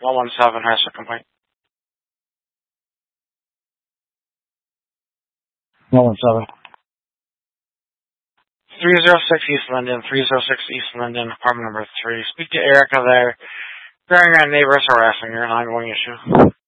117 has a complaint. 117. 306 East Linden, 306 East Linden, apartment number 3. Speak to Erica there. During our neighbors harassing her, an ongoing issue.